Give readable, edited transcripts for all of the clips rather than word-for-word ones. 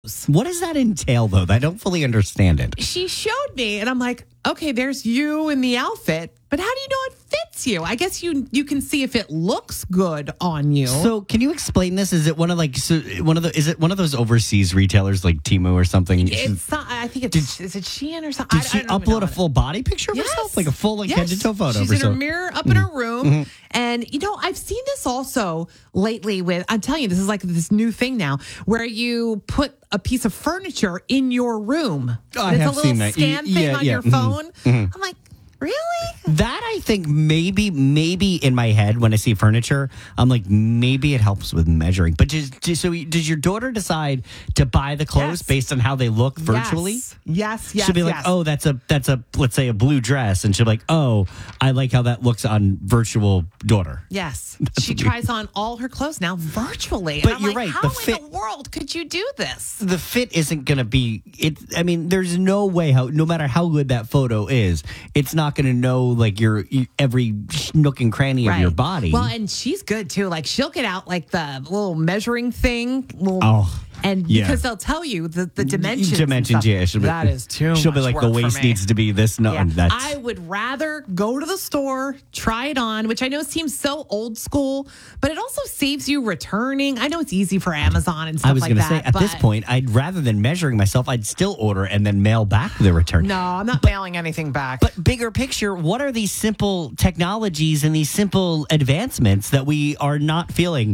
What does that entail, though? I don't fully understand it. She showed me, and I'm like, okay, there's you in the outfit, but how do you know it fits you? I guess you can see if it looks good on you. So, can you explain this? Is it is it one of those overseas retailers like Temu or something? It's not, I think it's is it Shein or something? Did she upload a full body picture of herself, like a full head to toe photo? She's in her mirror up in her room, and I've seen this also lately. I'm telling you, this is like this new thing now, where you put a piece of furniture in your room. Oh, I have seen that. It's a little scan thing on your phone. I'm like, really? That I think maybe in my head when I see furniture, I'm like, maybe it helps with measuring. But does your daughter decide to buy the clothes based on how they look virtually? Yes. She'll be like, oh, that's a let's say a blue dress, and she'll be like, oh, I like how that looks on virtual daughter. Yes, she tries on all her clothes now virtually. But and I'm you're like, right. How The in fit, the world could you do this? The fit isn't going to be it. I mean, there's no way no matter how good that photo is, it's not going to know like your every nook and cranny of your body. Well, and she's good too. Like she'll get out like the little measuring thing. Because they'll tell you the dimensions. Dimensions, yeah. That is too She'll much be like, work the waist for me. needs to be this. No, Yeah. that's. I would rather go to the store, try it on, which I know seems so old school, but it also saves you returning. I know it's easy for Amazon and stuff like that. I was going to say, at this point, rather than measuring myself, I'd still order and then mail back the return. No, I'm not mailing anything back. But bigger picture, what are these simple technologies and these simple advancements that we are not feeling?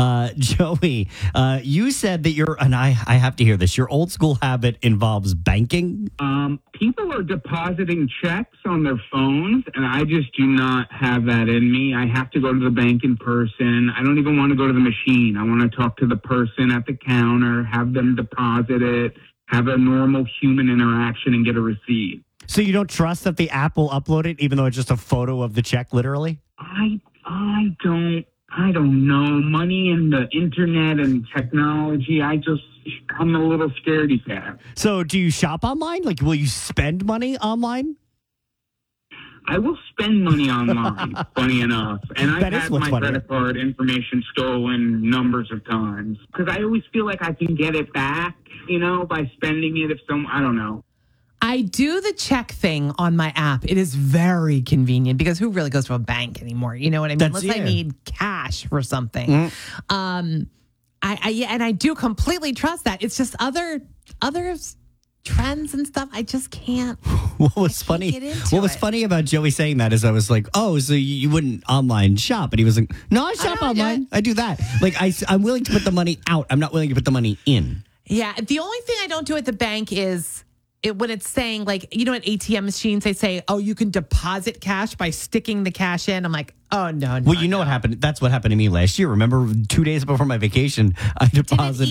Joey, you said that and I have to hear this, your old school habit involves banking? People are depositing checks on their phones, and I just do not have that in me. I have to go to the bank in person. I don't even want to go to the machine. I want to talk to the person at the counter, have them deposit it, have a normal human interaction, and get a receipt. So you don't trust that the app will upload it, even though it's just a photo of the check, literally? I don't know. Money and the internet and technology, I'm a little scaredy cat. So do you shop online? Like, will you spend money online? I will spend money online, funny enough. And I've had my credit card information stolen numbers of times. Because I always feel like I can get it back, by spending it I don't know. I do the check thing on my app. It is very convenient because who really goes to a bank anymore? You know what I mean? Unless I need cash for something. I do completely trust that. It's just other trends and stuff. I just can't. What was funny about Joey saying that is I was like, oh, so you wouldn't online shop? And he was like, no, I shop online. Yeah. I do that. Like I'm willing to put the money out. I'm not willing to put the money in. Yeah. The only thing I don't do at the bank is when it's saying like, at ATM machines, they say, oh, you can deposit cash by sticking the cash in. I'm like, oh, no. Well, you know what happened? That's what happened to me last year. Remember 2 days before my vacation, I deposited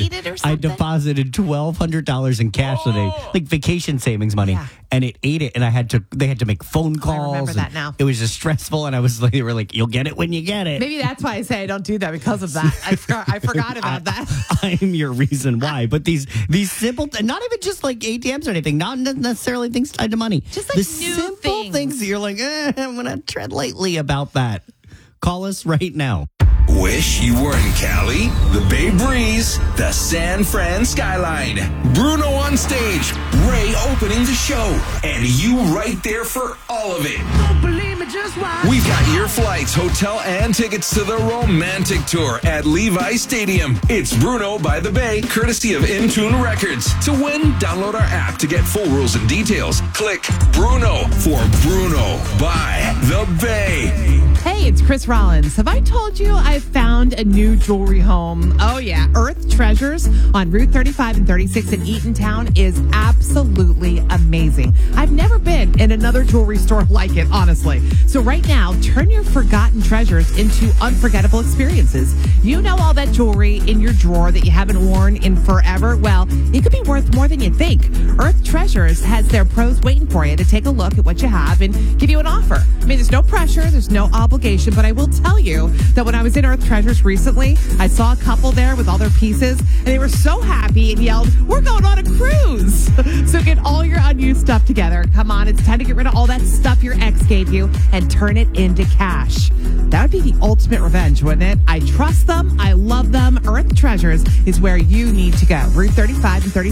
$1,200 in cash today, like vacation savings money. Yeah. And it ate it, and they had to make phone calls. I remember that now. It was just stressful, and I was like, they were like, you'll get it when you get it. Maybe that's why I say I don't do that, because of that. I forgot about that. I'm your reason why. But these simple, not even just like ATMs or anything, not necessarily things tied to money. Just like the new simple things that you're like, I'm going to tread lightly about that. Call us right now. Wish you were in Cali, the Bay Breeze, the San Fran skyline, Bruno on stage, Ray opening the show, and you right there for all of it. Don't believe me, just watch. We've got your flights, hotel, and tickets to the romantic tour at Levi Stadium. It's Bruno by the Bay, courtesy of Intune Records. To win, download our app to get full rules and details. Click Bruno for Bruno by the Bay. Hey, it's Chris Rollins. Have I told you I've found a new jewelry home? Oh, yeah. Earth Treasures on Route 35 and 36 in Eatontown is absolutely amazing. I've never been in another jewelry store like it, honestly. So right now, turn your forgotten treasures into unforgettable experiences. You know all that jewelry in your drawer that you haven't worn in forever? Well, it could be worth more than you think. Earth Treasures has their pros waiting for you to take a look at what you have and give you an offer. I mean, there's no pressure. There's no obligation, but I will tell you that when I was in Earth Treasures recently, I saw a couple there with all their pieces, and they were so happy and yelled, "We're going on a cruise!" So get all your unused stuff together. Come on, it's time to get rid of all that stuff your ex gave you and turn it into cash. That would be the ultimate revenge, wouldn't it? I trust them. I love them. Earth Treasures is where you need to go. Route 35 and 36.